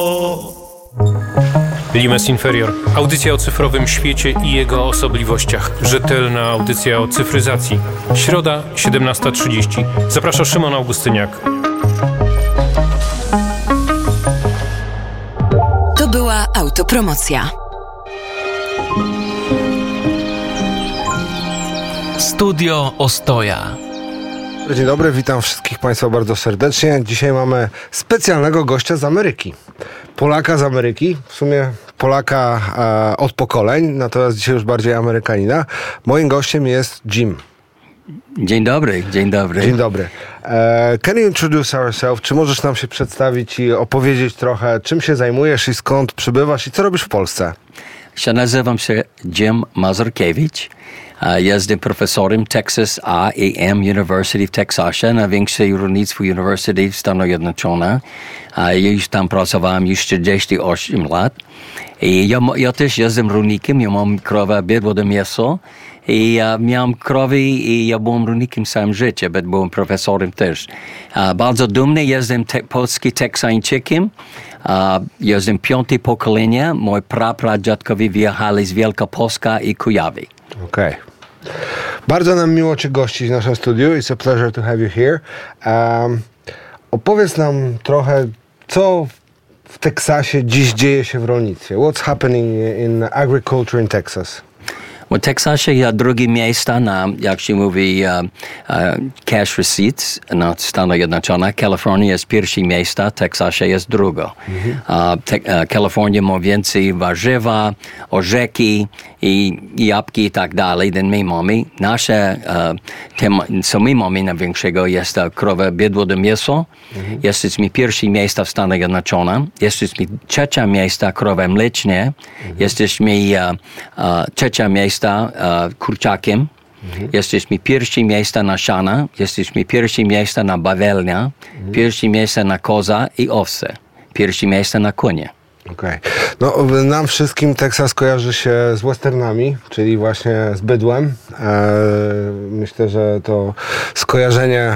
Limes Inferior. Audycja o cyfrowym świecie i jego osobliwościach. Rzetelna audycja o cyfryzacji. Środa, 17:30. Zaprasza Szymon Augustyniak. To była autopromocja. Studio Ostoja. Dzień dobry, witam wszystkich Państwa bardzo serdecznie. Dzisiaj mamy specjalnego gościa z Ameryki. Polaka z Ameryki, w sumie Polaka od pokoleń, natomiast dzisiaj już bardziej Amerykanina. Moim gościem jest Jim. Dzień dobry, dzień dobry. Dzień dobry. Can you introduce yourself? Czy możesz nam się przedstawić i opowiedzieć trochę, czym się zajmujesz i skąd przybywasz i co robisz w Polsce? Ja nazywam się Jim Mazurkiewicz. Jestem profesorem Texas A&M University w Teksasie, największej rolnictwo Uniwersytet w Stanach Zjednoczonych. Ja już tam pracowałem już 48 lat. I ja też jestem rolnikiem, ja mam krowę, bydło do mięso. I miałem krowy i ja byłem rolnikiem całe życie, bo byłem profesorem też. Bardzo dumny jestem polski Teksańczykiem. Jestem piąte pokolenie. Moi prapradziadkowie wyjechali z Wielkopolska i Kujawy. Okej. Bardzo nam miło Cię gościć w naszym studiu. It's a pleasure to have you here. Opowiedz nam trochę, co w Teksasie dziś dzieje się w rolnictwie. What's happening in agriculture in Texas? W Teksasie jest drugie miejsce na, jak się mówi, cash receipts na Stanach Zjednoczonych. Kalifornia jest pierwsze miejsce, Teksasie jest drugie. Kalifornia ma więcej warzywa, orzeki i jabłki i tak dalej, niż my mamy. Nasze, co my mamy największego jest krowa, bydło do mięso. Jesteśmy pierwsze miejsce w Stanach Zjednoczonych. Jesteśmy trzecie miejsce krowy mleczne. Jesteśmy trzecie miejsce kurczakiem. Jesteśmy pierwsze miejsce na siana. Jesteśmy pierwsze miejsce na bawełnę. Pierwsze miejsce na koza i owce. Pierwsze miejsce na konie. Okej. No, nam wszystkim Teksas kojarzy się z westernami, czyli właśnie z bydłem. Myślę, że to skojarzenie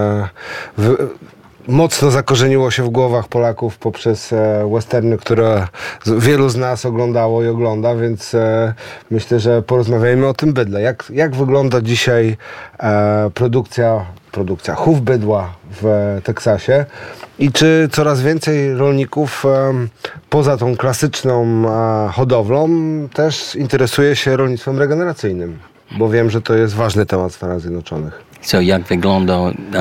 mocno zakorzeniło się w głowach Polaków poprzez westerny, które wielu z nas oglądało i ogląda, więc myślę, że porozmawiajmy o tym bydle. Jak wygląda dzisiaj produkcja chów bydła w Teksasie i czy coraz więcej rolników poza tą klasyczną hodowlą też interesuje się rolnictwem regeneracyjnym? Bo wiem, że to jest ważny temat w Stanach Zjednoczonych. Jak wygląda...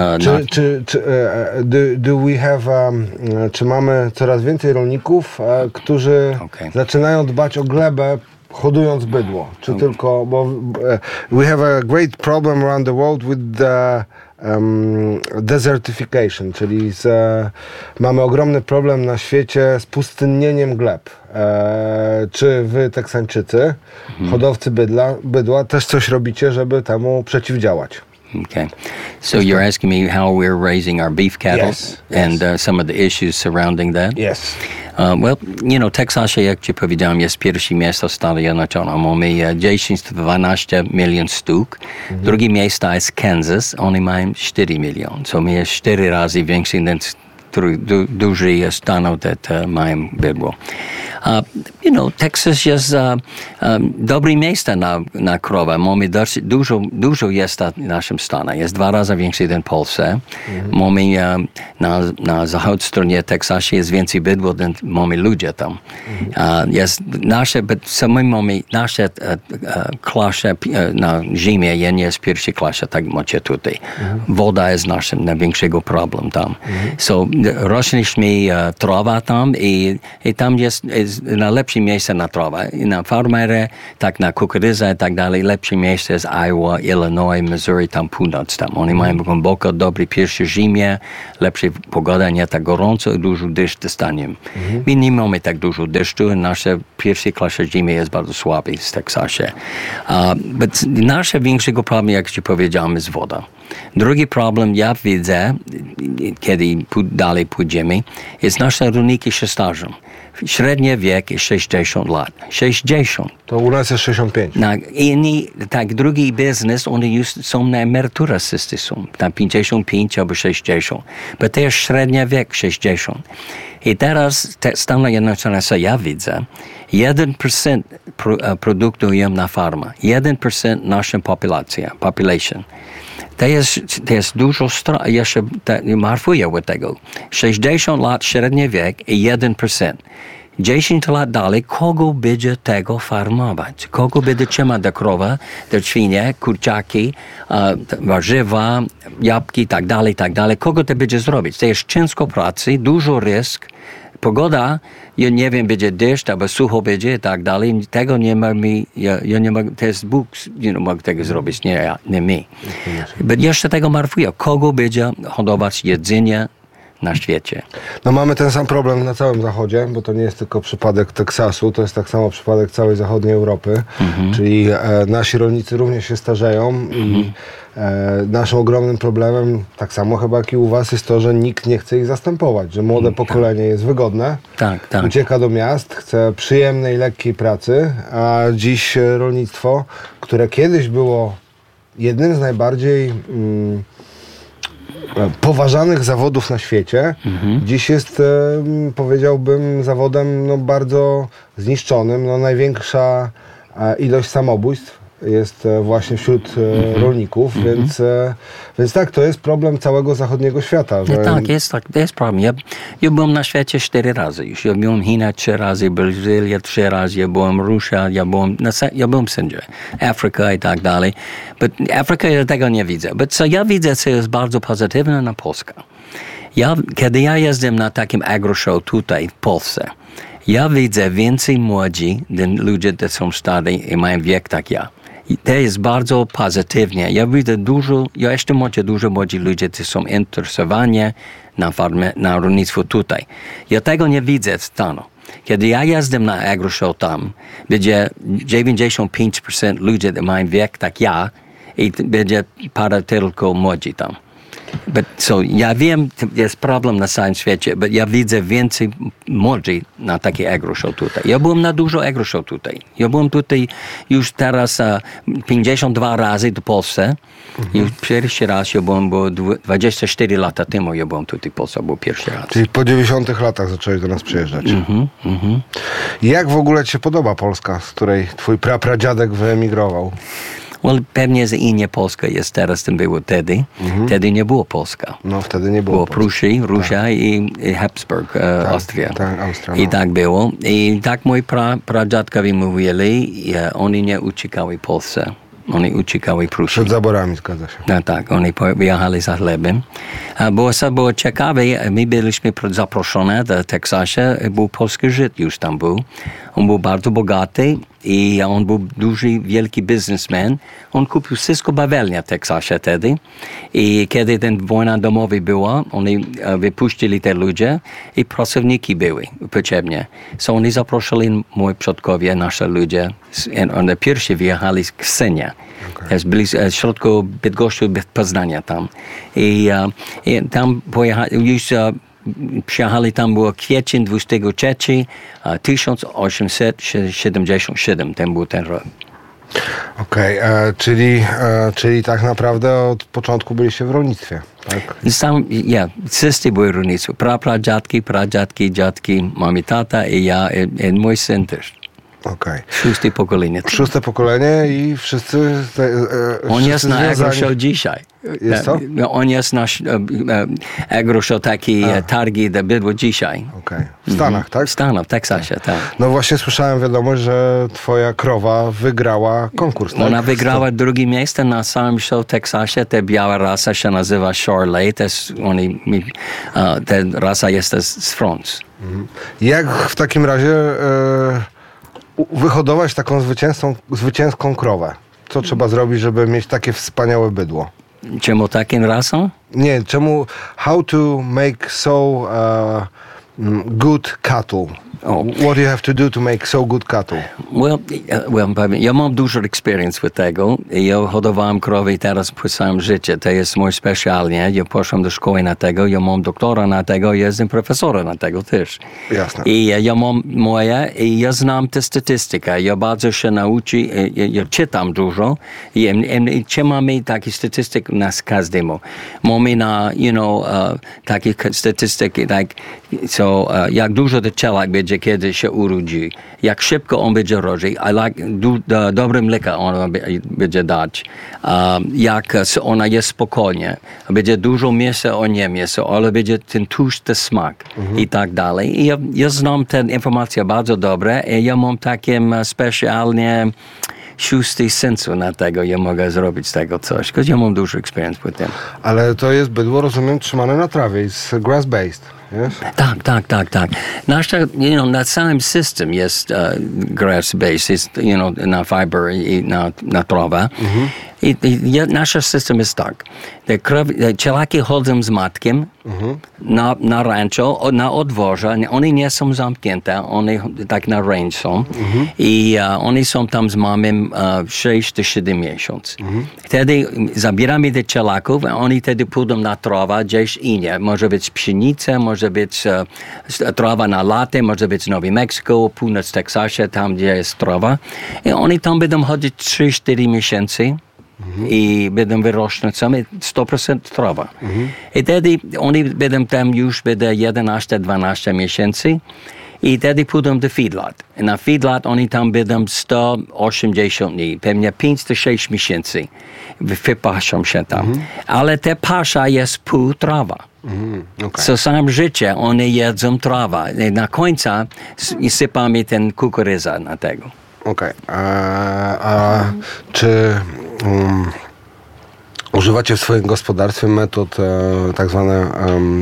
Czy mamy coraz więcej rolników, którzy zaczynają dbać o glebę, hodując bydło? Czy tylko... Bo we have a great problem around the world with the desertification, czyli mamy ogromny problem na świecie z pustynnieniem gleb. Czy wy, Teksańczycy, hodowcy bydła, też coś robicie, żeby temu przeciwdziałać? Okay. So you're asking me how we're raising our beef cattle and some of the issues surrounding that? Yes. Well, Teksasie, jak ci powiedziałem, jest pierwsze miejsce w Stanach Zjednoczonych. Mamy 10-12 milion sztuk. Drugie miejsce jest Kansas. Oni mają 4 miliony. So my jest 4 razy większy niż duży stanów, które mają bydło. Texas jest dobre miejsce na krowę. Mamy dużo jest w naszym stanie. Jest 2 razy większy niż w Polsce. Mamy na zachodniej stronie Teksasie jest więcej bydło, niż mamy ludzie tam. Mamy nasze klasze na ziemię, nie jest pierwsza klasa, tak macie tutaj. Woda jest naszym największego problem tam. So, rośliśmy trawa tam i tam jest najlepsze miejsce na trawę. Na farmerę, tak na kukurydzę i tak dalej, lepsze miejsce jest Iowa, Illinois, Missouri, tam północ tam. Oni mają głęboko, dobre pierwsze zimie, lepsza pogoda, nie tak gorąco i dużo deszczu dostaniem. My nie mamy tak dużo deszczu, nasze pierwsze klasy zimy jest bardzo słabe w Teksasie. Nasze większego problem, jak ci powiedziałem, jest woda. Drugi problem ja widzę, kiedy dalej pójdziemy, jest nasze rolniki się starzą. Średni wiek jest 60 lat. 60. To u nas jest 65. Tak, drugi biznes, oni już są na emeryturę wszyscy są. Na 55 albo 60. Bo to jest średni wiek 60. I teraz Stany Zjednoczone, co ja widzę, 1% produkują na farmę. 1% nasza population. To jest dużo, jeszcze martwuję od tego. 60 lat średni wiek i 1%. 10 lat dalej, kogo będzie tego farmować? Kogo będzie trzymać do krowa, do świnie, kurczaki, warzywa, jabłki, tak dalej. Kogo to będzie zrobić? To jest ciężko pracy, dużo rysk. Pogoda, ja nie wiem, będzie deszcz, albo sucho będzie i tak dalej. Tego nie ma ja nie mogę, to jest Bóg, mógł tego zrobić, nie my. Ale jeszcze tego martwię. Kogo będzie hodować jedzenie na świecie? No mamy ten sam problem na całym zachodzie, bo to nie jest tylko przypadek Teksasu, to jest tak samo przypadek całej zachodniej Europy, czyli nasi rolnicy również się starzeją i naszym ogromnym problemem, tak samo chyba jak i u was, jest to, że nikt nie chce ich zastępować, że młode pokolenie jest wygodne, ucieka do miast, chce przyjemnej, lekkiej pracy, a dziś rolnictwo, które kiedyś było jednym z najbardziej poważanych zawodów na świecie, dziś jest, powiedziałbym, zawodem bardzo zniszczonym. Największa ilość samobójstw jest właśnie wśród rolników, więc tak, to jest problem całego zachodniego świata. Że... Tak, to jest problem. Ja byłem na świecie 4 razy już. Ja byłem w Chinach 3 razy, Brazylia 3 razy, ja byłem w Rosji, ja byłem wszędzie. Afryka i tak dalej. Afryka ja tego nie widzę. Co ja widzę, co jest bardzo pozytywne na Polskę. Kiedy ja jeżdżę na takim agroshow tutaj w Polsce, ja widzę więcej młodzi niż ludzie, którzy są starzy i mają wiek tak ja. I to jest bardzo pozytywnie. Ja widzę jeszcze dużo młodzi ludzie, którzy są zainteresowani na farmie, na rolnictwo tutaj. Ja tego nie widzę w Stanach. Kiedy ja jeżdżę na agroshow tam, będzie 95% ludzi, którzy mają wiek tak ja i będzie parę tylko młodzi tam. Ja wiem, jest problem na całym świecie, ale ja widzę więcej młodzi na takie agroshow tutaj. Ja byłem na dużo agroshow tutaj. Ja byłem tutaj już teraz 52 razy do Polsce. Już pierwszy raz ja byłem, bo 24 lata temu ja byłem tutaj w Polsce, był pierwszy raz. Czyli po 90 latach zacząłeś do nas przyjeżdżać. Jak w ogóle ci się podoba Polska, z której twój prapradziadek wyemigrował? Pewnie, że i nie Polska jest teraz, tym było wtedy. Wtedy nie było Polska. No, wtedy nie było. Było Prusja i Habsburg, Austria. Tak, Austria. I tak było. I tak moi pradziadkowie mówili, oni nie uciekali w Polsce. Oni uciekali Prusji. Przed zaborami, zgadza się. No tak, oni wyjechali za chlebem. Było ciekawe, my byliśmy zaproszone do Teksasu, był polski Żyd już tam był. On był bardzo bogaty i on był duży, wielki biznesmen. On kupił wszystko bawełnę w Teksasie wtedy. I kiedy ten wojna domowa była, oni wypuścili te ludzie i pracowniki były potrzebne. So oni zaprosili moi przodkowie, nasze ludzie. Oni pierwsi wyjechali z Ksenia. Jest w środku Bydgoszczy, Poznania tam. I tam pojechali, już przyjechali, tam było kwiecień 23, 1877, ten był ten rok. Okej, czyli tak naprawdę od początku byliście w rolnictwie, tak? Wszyscy były w rolnictwie. Pradziadki, dziadki, mami, tata i ja i mój syn też. Okay. 6. pokolenie. 6. pokolenie i wszyscy on jest na agroshow dzisiaj. Jest to? On jest nasz agroshow, taki targi, które było dzisiaj. Okay. W Stanach, tak? W Stanach, w Teksasie, tak. No właśnie słyszałem wiadomość, że twoja krowa wygrała konkurs, tak? Ona wygrała drugie miejsce na samym show w Teksasie. Ta biała rasa się nazywa Charolais. Ta rasa jest z Francji. Jak w takim razie wyhodować taką zwycięską krowę? Co trzeba zrobić, żeby mieć takie wspaniałe bydło? Czemu takim rasą? Nie, czemu... How to make so good cattle? What do you have to do to make so good cattle? Ja mam dużo experience with tego. Ja hodowałem krowy teraz po całym życie. To jest moje specjalnie. Ja poszłem do szkoły na tego. Ja mam doktora na tego. Ja jestem profesorem na tego też. Jasne. I ja mam moje i ja znam tę statystykę. Ja bardzo się nauczę. Ja czytam dużo. I mamy takie statystyki nas każdemu. Mamy na, takie statystyki, jak dużo to cielak będzie, kiedy się urodzi. Jak szybko on będzie rodzić, dobre mleka on będzie dać. Jak ona jest spokojnie. Będzie dużo mięsa o nie mięso, ale będzie ten tłusty smak i tak dalej. I ja znam tę informację bardzo dobrze i ja mam takie specjalnie szósty sensu na tego, ja mogę zrobić tego coś, bo ja mam dużo experience with tym. Ale to jest bydło, rozumiem, trzymane na trawie, jest grass-based, yes? Tak. Na całym system jest grass-based, jest, na fiber i na trawę. I nasz system jest tak. Cielaki chodzą z matkiem na rancho, na odworze. Oni nie są zamknięte, oni tak na range są. I oni są tam z mamą 6 do 7 miesięcy. Wtedy zabieramy tych cielaków, a oni wtedy pójdą na trawę gdzieś indziej. Może być pszenica, może być trawa na latte, może być Nowy Meksyko, północ Teksasie, tam gdzie jest trawa. I oni tam będą chodzić 3-4 miesięcy. I będą wyrosnąć same 100% trawa. I wtedy oni będą tam już 11-12 miesięcy i wtedy pójdą do feedlot. I na feedlot oni tam będą 180 dni, pewnie 5-6 miesięcy. Wypaszą się tam. Ale ta pasza jest pół trawa. Okay. So całe życie oni jedzą trawa. I na końcu sypamy ten kukurydza na tego. Okej. A czy używacie w swoim gospodarstwie metod tak zwane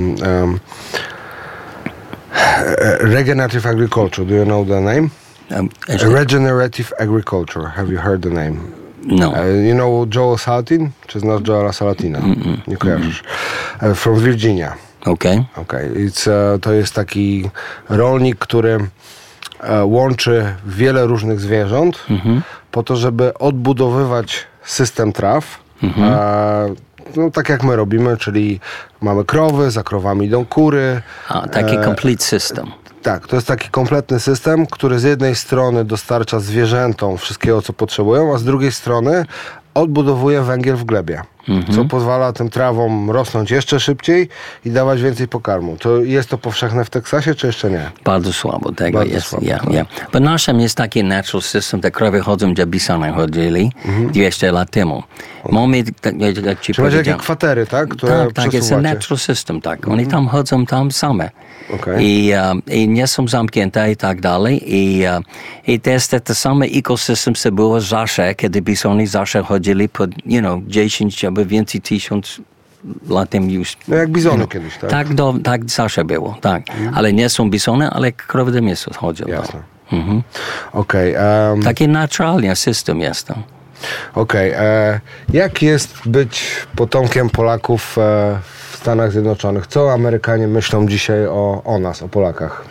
regenerative agriculture? Do you know the name? Regenerative agriculture. Have you heard the name? No. You know Joel Salatin? Czy znasz Joela Salatina? Nie kojarzysz. From Virginia. Okay. To jest taki rolnik, który łączy wiele różnych zwierząt po to, żeby odbudowywać system traw. Tak jak my robimy, czyli mamy krowy, za krowami idą kury. Taki complete system. Tak, to jest taki kompletny system, który z jednej strony dostarcza zwierzętom wszystkiego, co potrzebują, a z drugiej strony odbudowuje węgiel w glebie, co pozwala tym trawom rosnąć jeszcze szybciej i dawać więcej pokarmu. To jest to powszechne w Teksasie, czy jeszcze nie? Bardzo słabo tego Bardzo jest. słabo, Bo naszym jest taki natural system, te krowy chodzą, gdzie bisony chodzili 200 lat temu. Mamy, jak ci czy macie takie powiedziałem, kwatery, tak? Które tak, jest natural system, tak. Oni tam chodzą tam same. Okay. I nie są zamknięte i tak dalej. I to jest to same ekosystem, co było zawsze, kiedy bisony zawsze chodzili po, 10 albo więcej 1000 lat temu już. No jak bizony kiedyś, tak? Tak zawsze było, tak. Ale nie są bisony, ale krowy do miasta chodzą. Jasne. Okej. Taki naturalny system jest tam. Okej. Jak jest być potomkiem Polaków w Stanach Zjednoczonych? Co Amerykanie myślą dzisiaj o nas, o Polakach?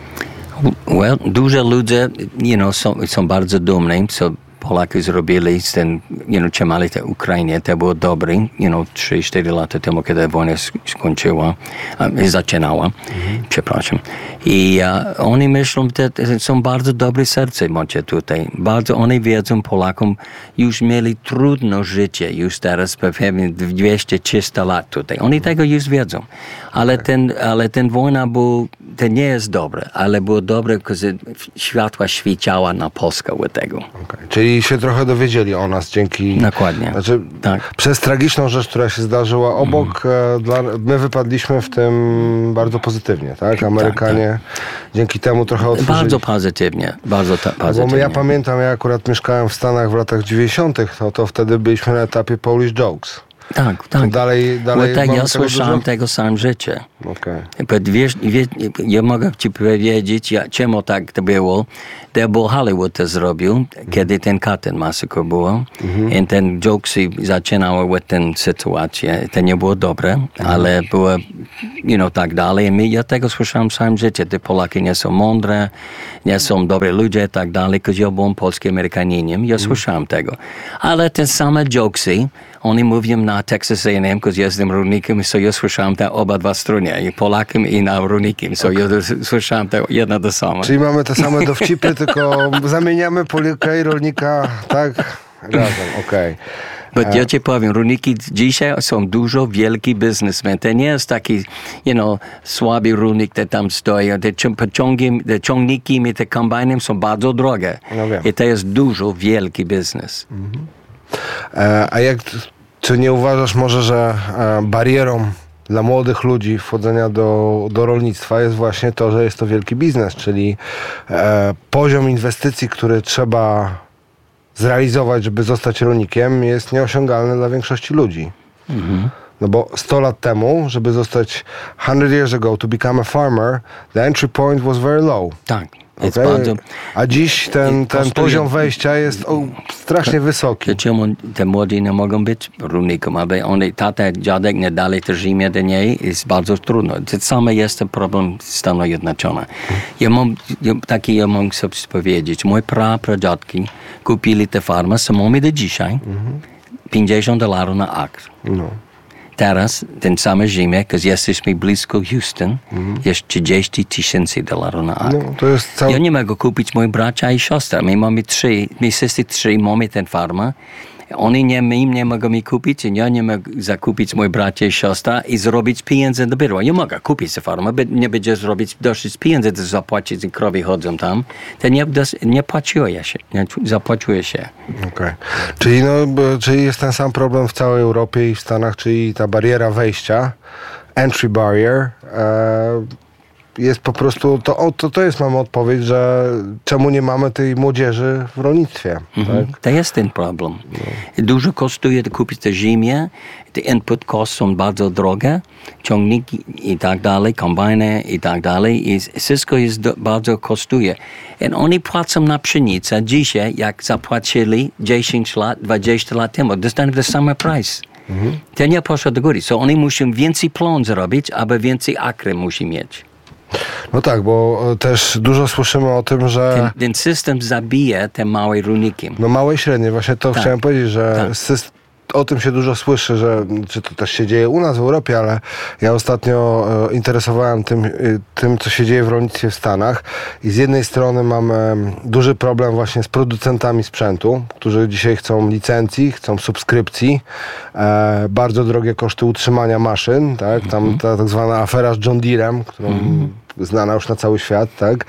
Dużo ludzie, są bardzo dumni, co Polacy zrobili z tym, trzymali tę Ukrainę, to było dobre, 3-4 lata temu, kiedy wojna skończyła, zaczynała, przepraszam. I oni myślą, że są bardzo dobre serce macie tutaj. Bardzo oni wiedzą, Polakom już mieli trudne życie, już teraz pewnie 200-300 lat tutaj. Oni tego już wiedzą. Ale ten wojna to nie jest dobre, ale było dobre, bo światła świeciała na Polskę od tego. Okay. Czyli się trochę dowiedzieli o nas dzięki... Dokładnie. Znaczy, tak. Przez tragiczną rzecz, która się zdarzyła obok, my wypadliśmy w tym bardzo pozytywnie, tak? Amerykanie dzięki temu trochę otworzyli... Bardzo pozytywnie. Bo ja pamiętam, ja akurat mieszkałem w Stanach w latach 90., to wtedy byliśmy na etapie Polish Jokes. Tak. To dalej Bo tak mamy ja tego słyszałem dużo? tego całe życie. Okej. Wiesz, ja mogę ci powiedzieć, czemu tak to było. To był Hollywood to zrobił, kiedy ten Cotton Massacre było. I ten jokesy zaczynały w tę sytuację. To nie było dobre, ale było, tak dalej. I ja tego słyszałem całe życie. Te Polaki nie są mądre, nie są dobrzy ludzie i tak dalej, because ja byłem polskim Amerykaninem. Ja słyszałem tego. Ale te same jokesy, oni mówią na Texas A&M, because ja jestem rolnikiem, so ja słyszałem te oba strony, i Polakiem, i na rolnikiem. So ja słyszałem to jedno to samo. Czyli mamy te same dowcipy, tylko zamieniamy Polaka i rolnika tak razem, okej. Bo ja ci powiem, rolniki dzisiaj są dużo wielki biznesmen. To nie jest taki, słaby rolnik, który tam stoi. Te ciągniki i te kombajny są bardzo drogie. No wiem. I to jest dużo wielki biznes. A czy nie uważasz może, że barierą dla młodych ludzi wchodzenia do rolnictwa jest właśnie to, że jest to wielki biznes, czyli poziom inwestycji, który trzeba zrealizować, żeby zostać rolnikiem, jest nieosiągalny dla większości ludzi. No bo 100 lat temu, żeby zostać 100 years ago, to become a farmer, the entry point was very low. Tak. Okay? A dziś ten poziom wejścia jest strasznie wysoki. Czemu te młodzi nie mogą być rolnikiem? Aby oni, tata, dziadek nie dali to ziemię do niej, jest bardzo trudno. To samo jest problem Stanów Zjednoczonych. Ja mogę sobie powiedzieć, moi pradziadki kupili tę farmę samą do dzisiaj, $50 na akr. No. Teraz ten sam ziemię, bo jesteśmy blisko Houston, jest $30,000 na akr. No, to jest Ja nie mogę kupić mój bracia i siostra. My mamy my wszyscy trzy mamy tę farmę. Oni nie mogą mi kupić, i ja nie mogę zakupić mój bracia i siostra i zrobić pieniądze dopiero. Ja mogę kupić tę farmę, ale nie będzie zrobić dosyć pieniędzy, to zapłacić, i krowy chodzą tam. To nie płaciło się, nie zapłaciło się. Okej. Czyli jest ten sam problem w całej Europie i w Stanach, czyli ta bariera wejścia, entry barrier, jest po prostu, to jest, mamy odpowiedź, że czemu nie mamy tej młodzieży w rolnictwie. Tak? To jest ten problem. Dużo kosztuje kupić tę ziemię, te input cost są bardzo drogie, ciągniki i tak dalej, kombajny i tak dalej, i wszystko jest bardzo kosztuje. I oni płacą na pszenicę dzisiaj, jak zapłacili 10 lat, 20 lat temu, dostaną ten sam price. To nie poszło do góry. So oni muszą więcej plon zrobić, aby więcej akry musi mieć. No tak, bo też dużo słyszymy o tym, że... Ten system zabija te małe rolniki. No małe i średnie, właśnie to Tak. chciałem powiedzieć, że Tak. o tym się dużo słyszy, czy to też się dzieje u nas w Europie, ale ja ostatnio interesowałem tym, co się dzieje w rolnictwie w Stanach, i z jednej strony mamy duży problem właśnie z producentami sprzętu, którzy dzisiaj chcą licencji, chcą subskrypcji, bardzo drogie koszty utrzymania maszyn, tak? Tam ta tak zwana afera z John Deerem, którą znana już na cały świat, tak?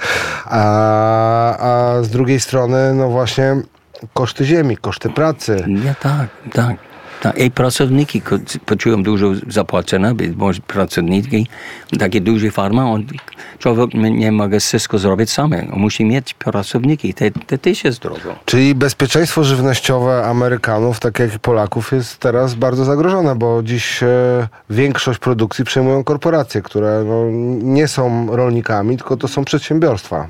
A z drugiej strony, no właśnie koszty ziemi, koszty pracy. Ja, tak. I pracowniki poczują dużo zapłacone, bo pracowniki, takie duże farmy, człowiek nie może wszystko zrobić sam. On musi mieć pracowniki, to też jest drogo. Czyli bezpieczeństwo żywnościowe Amerykanów, tak jak i Polaków, jest teraz bardzo zagrożone, bo dziś większość produkcji przejmują korporacje, które nie są rolnikami, tylko to są przedsiębiorstwa.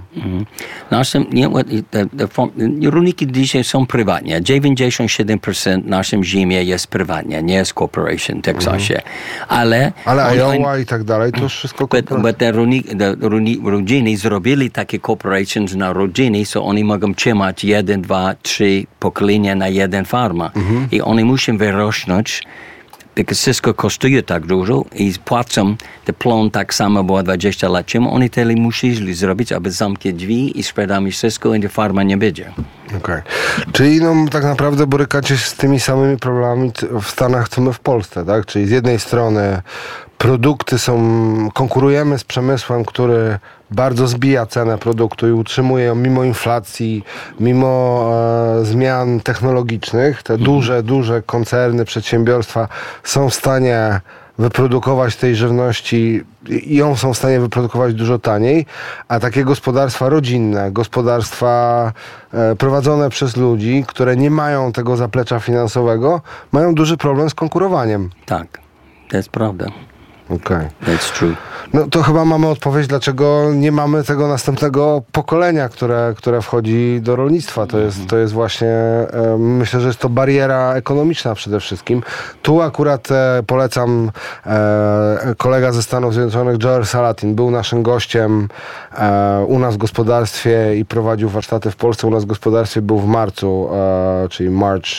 Rolniki dzisiaj są prywatnie. 97% naszej ziemi jest prywatnie, nie jest corporation w Teksasie. Ale Iowa i tak dalej, to wszystko korporacje. te rodziny zrobili takie corporations na rodziny, so oni mogą trzymać 1, 2, 3 pokolenia na jeden farmę. I oni muszą wyrosnąć, bo wszystko kosztuje tak dużo i płacą te plon tak samo było 20 lat. Czemu oni tyle musieli zrobić, aby zamknąć drzwi i sprzedamy wszystko i ta farma nie będzie. Okej. Czyli tak naprawdę borykacie się z tymi samymi problemami w Stanach, co my w Polsce, tak? Czyli z jednej strony konkurujemy z przemysłem, który bardzo zbija cenę produktu i utrzymuje ją mimo inflacji, mimo zmian technologicznych. Te duże koncerny, przedsiębiorstwa są w stanie wyprodukować tej żywności i ją są w stanie wyprodukować dużo taniej, a takie gospodarstwa rodzinne, gospodarstwa prowadzone przez ludzi, które nie mają tego zaplecza finansowego, mają duży problem z konkurowaniem. Tak, to jest prawda. Okay. That's true. No to chyba mamy odpowiedź, dlaczego nie mamy tego następnego pokolenia, które wchodzi do rolnictwa. To jest właśnie, myślę, że jest to bariera ekonomiczna przede wszystkim. Tu akurat polecam kolega ze Stanów Zjednoczonych, Joel Salatin, był naszym gościem u nas w gospodarstwie i prowadził warsztaty w Polsce. U nas w gospodarstwie był w marcu, czyli March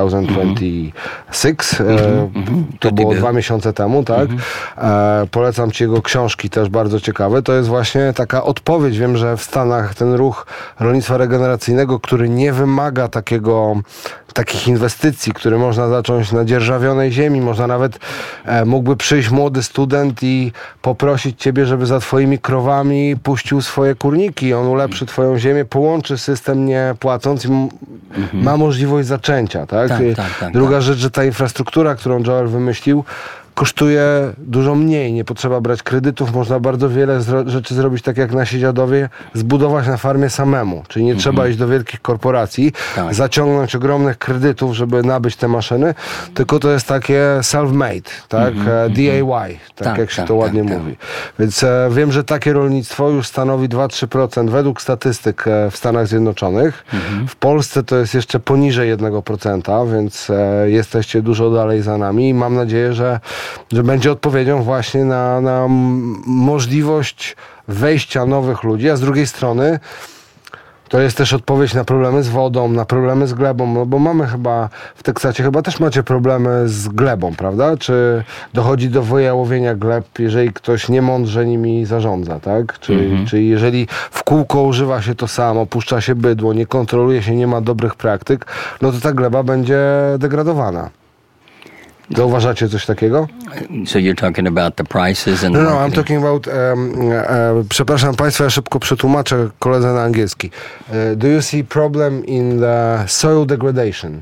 2026. To było 2 miesiące temu, tak? Polecam ci jego książki, też bardzo ciekawe. To jest właśnie taka odpowiedź. Wiem, że w Stanach ten ruch rolnictwa regeneracyjnego, który nie wymaga takich inwestycji, który można zacząć na dzierżawionej ziemi, można nawet, mógłby przyjść młody student i poprosić ciebie, żeby za twoimi krowami puścił swoje kurniki. On ulepszy twoją ziemię, połączy system nie płacąc i ma możliwość zaczęcia. Tak? Druga rzecz, że ta infrastruktura, którą Joel wymyślił, kosztuje dużo mniej, nie potrzeba brać kredytów, można bardzo wiele rzeczy zrobić tak jak nasi dziadowie, zbudować na farmie samemu, czyli nie trzeba iść do wielkich korporacji, zaciągnąć ogromnych kredytów, żeby nabyć te maszyny, tylko to jest takie self-made, tak? DIY, tak jak się to ładnie mówi. Więc wiem, że takie rolnictwo już stanowi 2-3% według statystyk w Stanach Zjednoczonych. W Polsce to jest jeszcze poniżej 1%, więc jesteście dużo dalej za nami i mam nadzieję, że będzie odpowiedzią właśnie na możliwość wejścia nowych ludzi, a z drugiej strony to jest też odpowiedź na problemy z wodą, na problemy z glebą, no bo mamy chyba, w Teksasie chyba też macie problemy z glebą, prawda? Czy dochodzi do wyjałowienia gleb, jeżeli ktoś niemądrze nimi zarządza, tak? Czyli jeżeli w kółko używa się to samo, puszcza się bydło, nie kontroluje się, nie ma dobrych praktyk, no to ta gleba będzie degradowana. Zauważacie coś takiego? So you're talking about the prices and No, I'm marketing? talking about, przepraszam Państwa, ja szybko przetłumaczę koledze na angielski. Do you see problem in the soil degradation?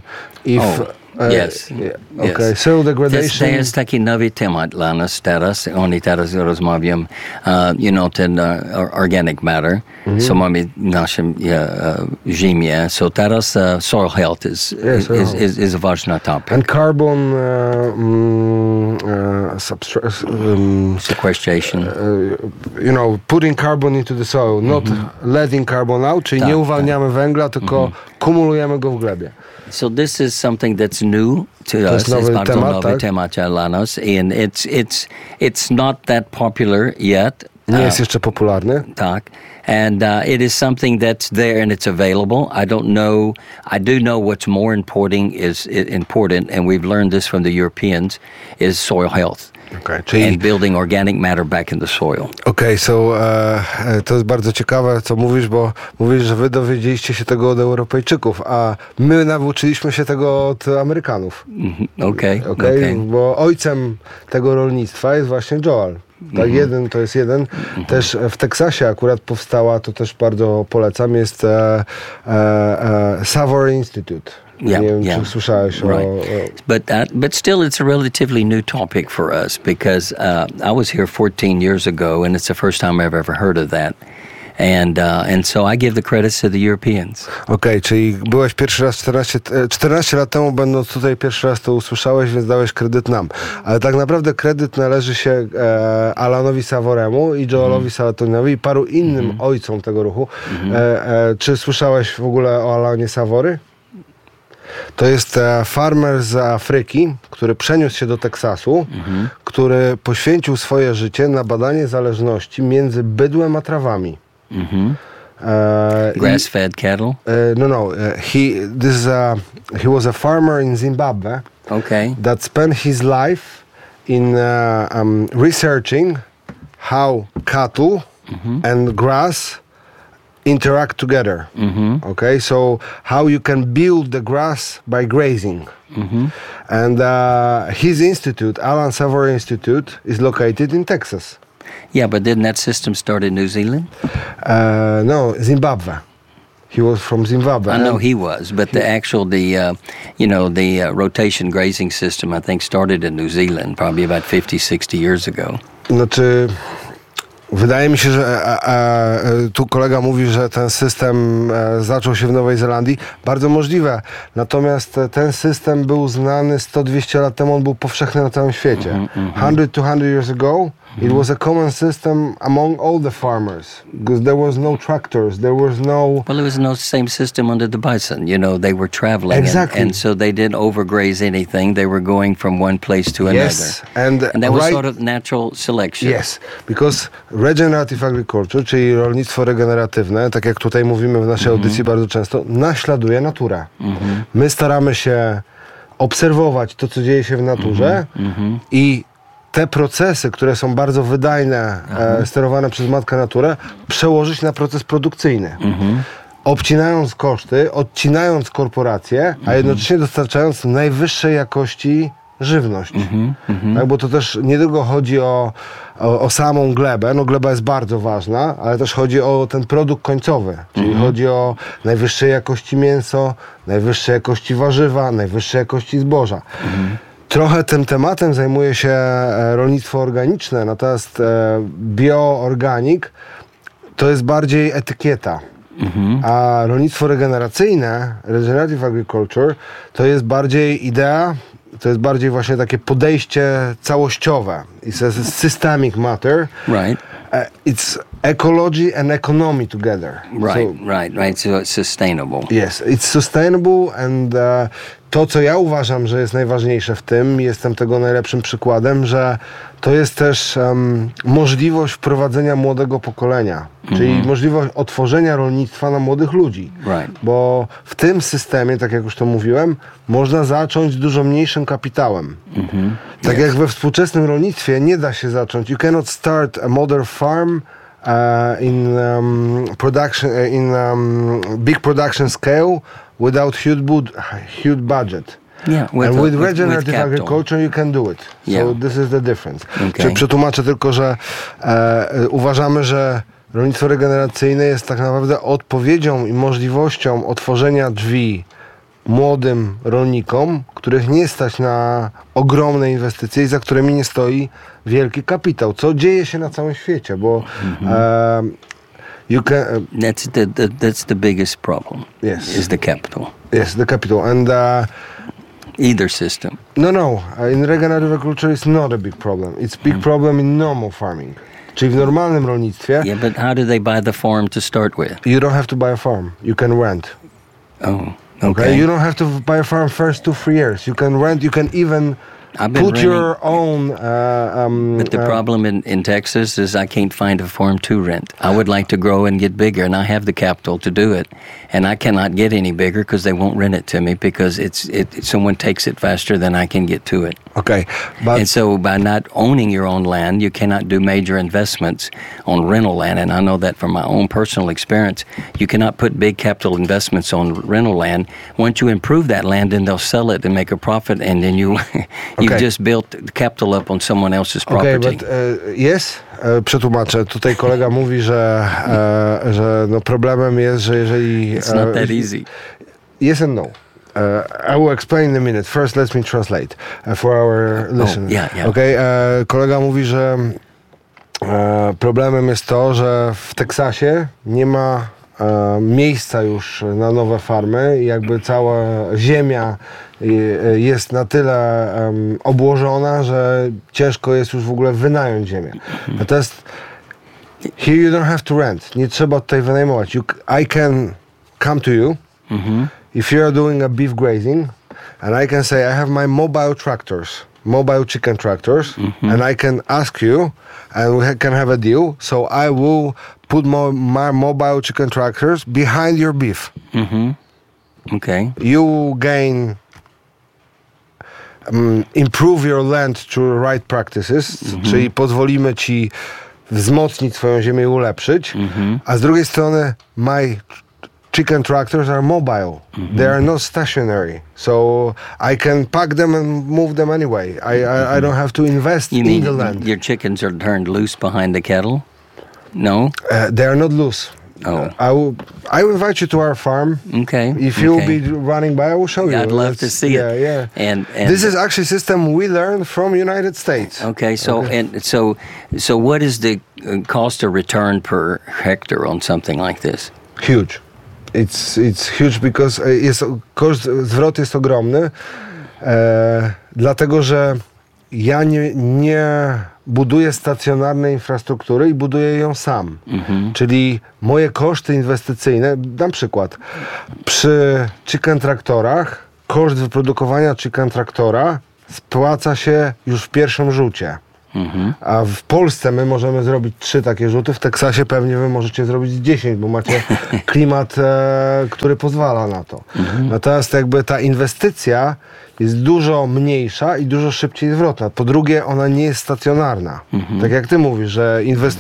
Yes. Okay, soil degradation. To jest taki nowy temat dla nas teraz. Oni teraz rozmawiają, ten organic matter, co mamy w naszym ziemię. So teraz soil health is ważny topic. And carbon sequestration. Putting carbon into the soil, not letting carbon out, czyli nie uwalniamy węgla, tylko kumulujemy go w glebie. So this is something that's new to us. It's bardzo nowy temat dla nas. And it's not that popular yet. Nie jest jeszcze popularny. Tak. And it is something that's there and it's available. I do know what's more important, and we've learned this from the Europeans, is soil health. Czyli and building organic matter back in the soil. To jest bardzo ciekawe, co mówisz, bo mówisz, że wy dowiedzieliście się tego od Europejczyków, a my nauczyliśmy się tego od Amerykanów. Bo ojcem tego rolnictwa jest właśnie Joel. Tak, to jest jeden. Też w Teksasie akurat powstała, to też bardzo polecam, jest Savory Institute. Nie wiem, czy słyszałeś o... But still it's a relatively new topic for us because I was here 14 years ago and it's the first time I've ever heard of that. And so I give the credits to the Europeans. Czyli byłeś pierwszy raz 14 lat temu, będąc tutaj pierwszy raz to usłyszałeś, więc dałeś kredyt nam. Ale tak naprawdę kredyt należy się Alanowi Savoremu i Joelowi Salatinowi i paru innym ojcom tego ruchu. Czy słyszałeś w ogóle o Alanie Savory? To jest farmer z Afryki, który przeniósł się do Teksasu, który poświęcił swoje życie na badanie zależności między bydłem a trawami. Grass-fed cattle? He was a farmer in Zimbabwe that spent his life in researching how cattle and grass interact together. So how you can build the grass by grazing. And his institute, Alan Savory Institute, is located in Texas. Yeah, but didn't that system start in New Zealand? No, Zimbabwe. He was from Zimbabwe. I know he was, but the rotation grazing system, I think, started in New Zealand probably about 50, 60 years ago. Znaczy, wydaje mi się, że tu kolega mówi, że ten system zaczął się w Nowej Zelandii. Bardzo możliwe. Natomiast ten system był znany 100-200 lat temu, on był powszechny na całym świecie. 100-200 years ago, it was a common system among all the farmers. Because there was no tractors, there was no... Well, it was no same system under the bison. They were traveling. Exactly. And so they didn't overgraze anything. They were going from one place to another. Yes. And that was sort of natural selection. Yes, because regenerative agriculture, czyli rolnictwo regeneratywne, tak jak tutaj mówimy w naszej audycji bardzo często, naśladuje naturę. My staramy się obserwować to, co dzieje się w naturze i te procesy, które są bardzo wydajne, sterowane przez Matkę Naturę, przełożyć na proces produkcyjny. Obcinając koszty, odcinając korporacje, a jednocześnie dostarczając najwyższej jakości żywność. Tak, bo to też nie tylko chodzi o samą glebę, no gleba jest bardzo ważna, ale też chodzi o ten produkt końcowy, czyli chodzi o najwyższej jakości mięso, najwyższej jakości warzywa, najwyższej jakości zboża. Trochę tym tematem zajmuje się rolnictwo organiczne, natomiast bioorganik to jest bardziej etykieta. A rolnictwo regeneracyjne, regenerative agriculture, to jest bardziej idea, to jest bardziej właśnie takie podejście całościowe. It's a systemic matter. Right. It's ecology and economy together. Right. So it's sustainable. Yes, it's sustainable and to, co ja uważam, że jest najważniejsze w tym, jestem tego najlepszym przykładem, że to jest też możliwość wprowadzenia młodego pokolenia, czyli możliwość otworzenia rolnictwa na młodych ludzi. Right. Bo w tym systemie, tak jak już to mówiłem, można zacząć dużo mniejszym kapitałem. Tak jak we współczesnym rolnictwie nie da się zacząć. You cannot start a modern farm in big production scale without huge budget. Yeah, and with regenerative agriculture you can do it. So this is the difference. Czyli przetłumaczę tylko, że uważamy, że rolnictwo regeneracyjne jest tak naprawdę odpowiedzią i możliwością otworzenia drzwi młodym rolnikom, których nie stać na ogromne inwestycje i za którymi nie stoi wielki kapitał, co dzieje się na całym świecie, bo that's the biggest problem. Yes. Is the capital. Yes, the capital. And either system. No. In regenerative agriculture it's not a big problem. It's a big problem in normal farming. Czyli w normalnym rolnictwie. Yeah, but how do they buy the farm to start with? You don't have to buy a farm. You can rent. Oh, okay. You don't have to buy a farm first 2-3 years. You can rent. You can even put your own. But the problem in Texas is I can't find a farm to rent. I would like to grow and get bigger, and I have the capital to do it, and I cannot get any bigger because they won't rent it to me because someone takes it faster than I can get to it. Okay, and so by not owning your own land, you cannot do major investments on rental land, and I know that from my own personal experience. You cannot put big capital investments on rental land. Once you improve that land, then they'll sell it and make a profit, and then you've just built the capital up on someone else's property. Okay, but przetłumaczę. Tutaj kolega mówi, że no problemem jest, że jeżeli... It's not that easy. Yes and no. I will explain in a minute. First, let me translate for our listeners. Yeah. Okay, kolega mówi, że problemem jest to, że w Teksasie nie ma miejsca już na nowe farmy i jakby cała ziemia jest na tyle obłożona, że ciężko jest już w ogóle wynająć ziemię. Natomiast here you don't have to rent. Nie trzeba tutaj wynajmować. I can come to you if you are doing a beef grazing and I can say I have my mobile chicken tractors and I can ask you and we can have a deal. So I will put my mobile chicken tractors behind your beef. Okay. You gain improve your land through right practices, czyli pozwolimy ci wzmocnić swoją ziemię i ulepszyć, a z drugiej strony my chicken tractors are mobile. They are not stationary. So I can pack them and move them anyway. I don't have to invest in the land. Your chickens are turned loose behind the cattle? No? They are not loose. Oh. I will invite you to our farm. Okay. If you okay. will be running by, I will show you. I'd love to see it. Yeah. And This is actually a system we learned from United States. Okay, so what is the cost or return per hectare on something like this? Huge. It's huge because koszt zwrotu jest ogromny, dlatego że ja nie buduję stacjonarnej infrastruktury i buduję ją sam. Czyli moje koszty inwestycyjne, dam przykład, przy chicken traktorach koszt wyprodukowania chicken traktora spłaca się już w pierwszym rzucie. A w Polsce my możemy zrobić 3 takie rzuty, w Teksasie pewnie wy możecie zrobić 10, bo macie klimat, który pozwala na to. Natomiast jakby ta inwestycja jest dużo mniejsza i dużo szybciej zwrotna. Po drugie, ona nie jest stacjonarna. Tak jak ty mówisz, że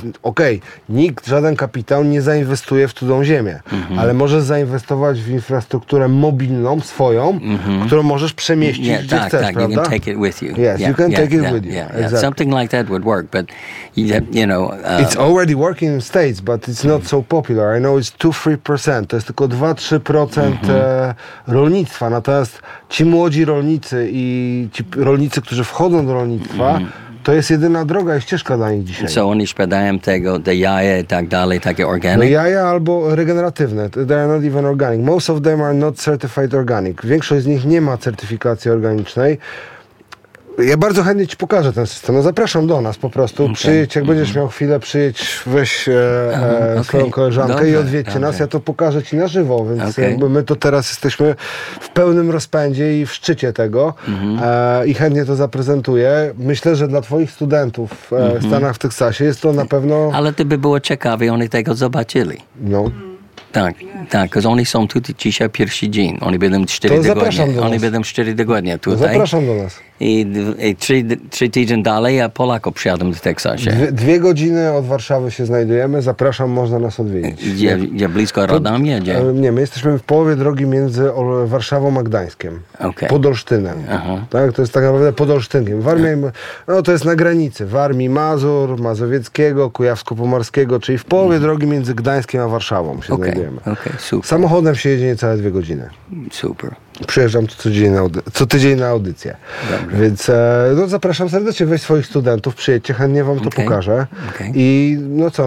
nikt, żaden kapitał nie zainwestuje w cudzą ziemię, ale możesz zainwestować w infrastrukturę mobilną, swoją, którą możesz przemieścić gdzie chcesz, tak, prawda? you can take it with you. Yes, you can take it with you. Exactly. Something like that would work, but you know... It's already working in States, but it's not so popular. I know it's 2-3%. To jest tylko 2-3% rolnictwa. Natomiast ci młodzi rolnicy i ci rolnicy, którzy wchodzą do rolnictwa, to jest jedyna droga i ścieżka dla nich dzisiaj. So oni sprzedają te jaja i tak dalej, takie No organic? jaja albo regeneratywne. They are not even organic. Most of them are not certified organic. Większość z nich nie ma certyfikacji organicznej. Ja bardzo chętnie ci pokażę ten system. No zapraszam do nas po prostu. Okay. Przyjedź, jak będziesz miał chwilę, weź swoją koleżankę i odwiedźcie nas. Ja to pokażę ci na żywo, więc jakby my to teraz jesteśmy w pełnym rozpędzie i w szczycie tego i chętnie to zaprezentuję. Myślę, że dla twoich studentów w Stanach, w Teksasie jest to na pewno... Ale to by było ciekawe, oni tego zobaczyli. No. Tak, bo oni są tutaj dzisiaj pierwszy dzień. Oni będą 4 tygodnie. Oni będą 4 tygodnie tutaj. Zapraszam do nas. I 3 tygodnie dalej, a Polaków przyjadą do Teksasu. 2 godziny od Warszawy się znajdujemy. Zapraszam, można nas odwiedzić. Gdzie blisko Radomia? Nie, my jesteśmy w połowie drogi między Warszawą a Gdańskiem. Pod Olsztynem. Tak, to jest tak naprawdę pod Olsztynkiem. To jest na granicy Warmii, Mazur, Mazowieckiego, Kujawsko-Pomorskiego, czyli w połowie drogi między Gdańskiem a Warszawą się znajdujemy. Super. Samochodem się jedzie niecałe 2 godziny. Super. Przyjeżdżam co tydzień na audycję. Dobrze. Więc zapraszam serdecznie, weź swoich studentów, przyjedźcie, chętnie wam to pokażę. I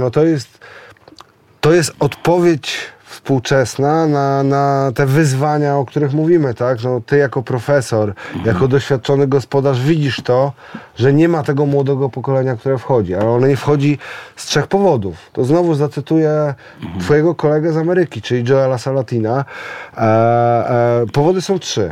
to jest odpowiedź współczesna na te wyzwania, o których mówimy, tak? No, ty jako profesor, jako doświadczony gospodarz widzisz to, że nie ma tego młodego pokolenia, które wchodzi, ale ono nie wchodzi z 3 powodów. To znowu zacytuję twojego kolegę z Ameryki, czyli Joela Salatina. Powody są 3.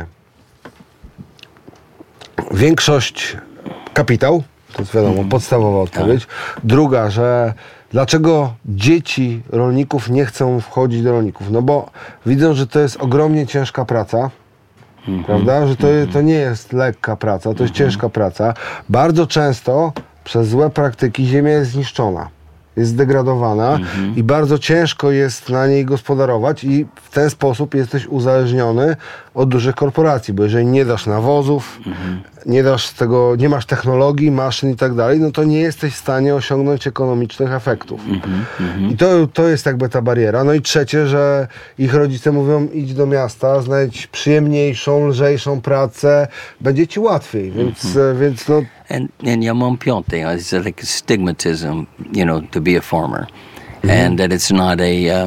Większość kapitał, to jest wiadomo, podstawowa odpowiedź. Druga, że dlaczego dzieci rolników nie chcą wchodzić do rolników? No bo widzą, że to jest ogromnie ciężka praca, prawda? Że to nie jest lekka praca, to jest ciężka praca. Bardzo często przez złe praktyki ziemia jest zniszczona, jest zdegradowana i bardzo ciężko jest na niej gospodarować i w ten sposób jesteś uzależniony od dużych korporacji, bo jeżeli nie dasz nawozów, nie masz technologii, maszyn i tak dalej, no to nie jesteś w stanie osiągnąć ekonomicznych efektów. I to jest jakby ta bariera. No i trzecie, że ich rodzice mówią, idź do miasta, znajdź przyjemniejszą, lżejszą pracę, będzie ci łatwiej, więc no... And ja mam 5, it's like a stigmatism, to be a farmer. And that it's not